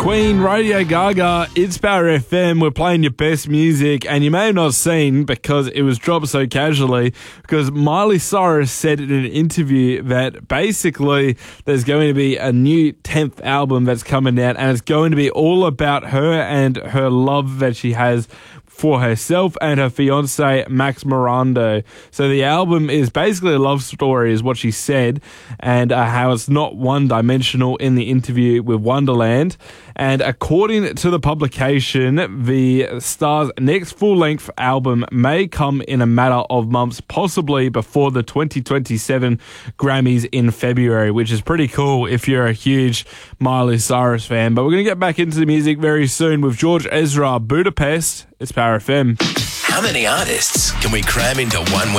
Queen, Radio Gaga, It's Power FM. We're playing your best music, and you may have not seen because it was dropped so casually, because Miley Cyrus said in an interview that basically there's going to be a new 10th album that's coming out, and it's going to be all about her and her love that she has for herself and her fiance Max Miranda. So the album is basically a love story, is what she said, and how it's not one-dimensional in the interview with Wonderland. And according to the publication, the star's next full-length album may come in a matter of months, possibly before the 2027 Grammys in February, which is pretty cool if you're a huge Miley Cyrus fan. But we're going to get back into the music very soon with George Ezra, Budapest. It's Power FM. How many artists can we cram into one